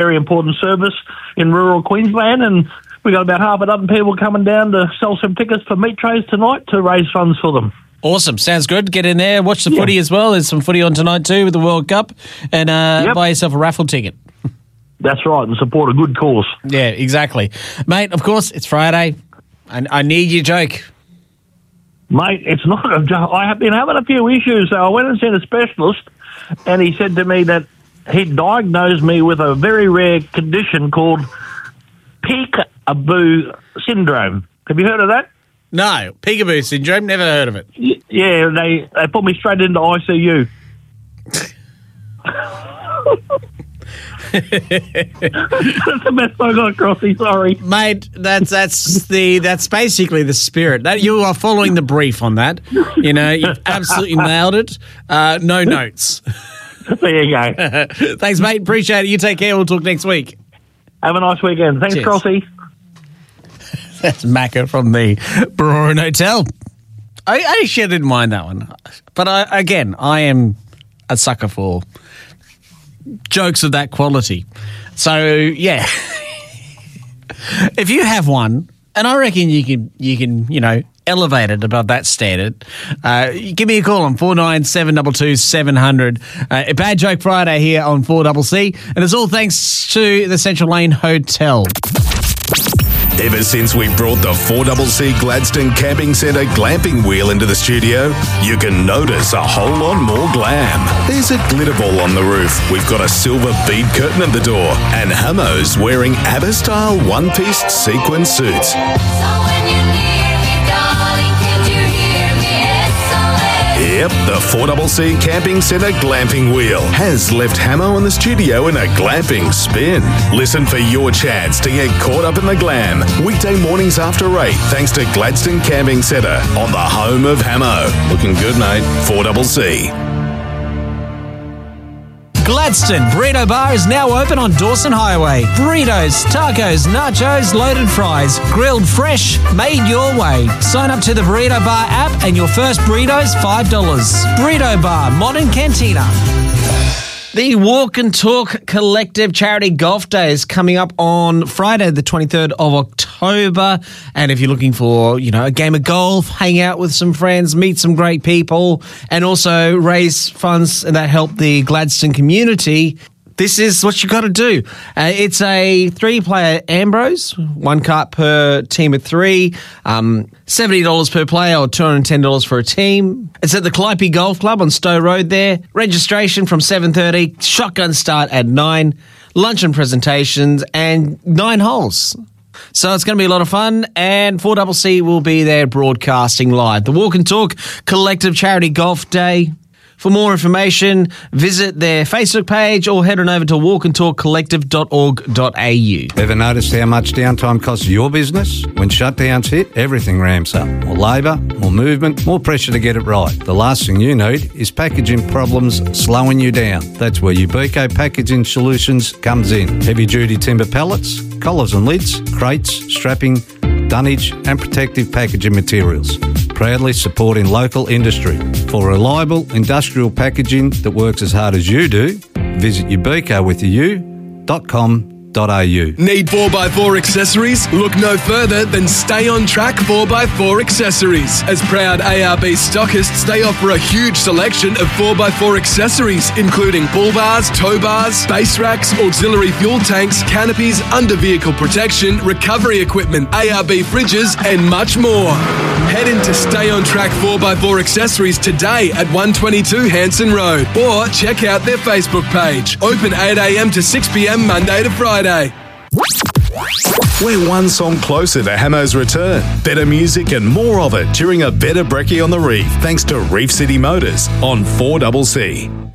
very important service in rural Queensland, and we got about half a dozen people coming down to sell some tickets for meat trays tonight to raise funds for them. Awesome. Sounds good. Get in there. Watch the footy as well. There's some footy on tonight too with the World Cup, and buy yourself a raffle ticket. That's right, and support a good cause. Yeah, exactly. Mate, of course, it's Friday. I need your joke. Mate, it's not a joke. I have been having a few issues, so I went and seen a specialist, and he said to me that he diagnosed me with a very rare condition called peekaboo syndrome. Have you heard of that? No, peekaboo syndrome, never heard of it. Yeah, they put me straight into ICU. That's the best I got, Crossy. Sorry, mate. That's basically the spirit. That you are following the brief on that. You know, you've absolutely nailed it. No notes. There you go. Thanks, mate. Appreciate it. You take care. We'll talk next week. Have a nice weekend. Thanks, Crossy. That's Macca from the Barorin Hotel. I actually didn't mind that one, but I am a sucker for jokes of that quality. So yeah, if you have one, and I reckon you can elevate it above that standard, give me a call on 4972 700. A Bad Joke Friday here on 4CC, and it's all thanks to the Central Lane Hotel. Ever since we brought the 4CC Gladstone Camping Centre glamping wheel into the studio, you can notice a whole lot more glam. There's a glitter ball on the roof, we've got a silver bead curtain at the door, and Hamo's wearing ABBA-style one-piece sequin suits. Yep, the 4CC Camping Centre glamping wheel has left Hamo in the studio in a glamping spin. Listen for your chance to get caught up in the glam. Weekday mornings after 8, thanks to Gladstone Camping Centre on the home of Hamo. Looking good, mate. 4CC. Gladstone Burrito Bar is now open on Dawson Highway. Burritos, tacos, nachos, loaded fries, grilled fresh, made your way. Sign up to the Burrito Bar app and your first burrito is $5. Burrito Bar, Modern Cantina. The Walk and Talk Collective Charity Golf Day is coming up on Friday, the 23rd of October. And if you're looking for, a game of golf, hang out with some friends, meet some great people, and also raise funds that help the Gladstone community, this is what you got to do. It's a 3-player Ambrose, 1 cart per team of 3, $70 per player or $210 for a team. It's at the Calliope Golf Club on Stowe Road there. Registration from 7:30, shotgun start at 9, lunch and presentations, and 9 holes. So it's going to be a lot of fun, and 4CC will be there broadcasting live. The Walk and Talk Collective Charity Golf Day. For more information, visit their Facebook page or head on over to walkandtalkcollective.org.au. Ever noticed how much downtime costs your business? When shutdowns hit, everything ramps up. More labour, more movement, more pressure to get it right. The last thing you need is packaging problems slowing you down. That's where Ubico Packaging Solutions comes in. Heavy-duty timber pallets, collars and lids, crates, strapping, dunnage and protective packaging materials. Proudly supporting local industry. For reliable industrial packaging that works as hard as you do, visit ubicowithu.com.au. Need 4x4 accessories? Look no further than Stay On Track 4x4 accessories. As proud ARB stockists, they offer a huge selection of 4x4 accessories, including bull bars, tow bars, base racks, auxiliary fuel tanks, canopies, under-vehicle protection, recovery equipment, ARB fridges, and much more. Head into Stay On Track 4x4 accessories today at 122 Hanson Road, or check out their Facebook page. Open 8 a.m. to 6 p.m. Monday to Friday. We're one song closer to Hamo's return. Better music and more of it during a better brekkie on the Reef, thanks to Reef City Motors on 4CC.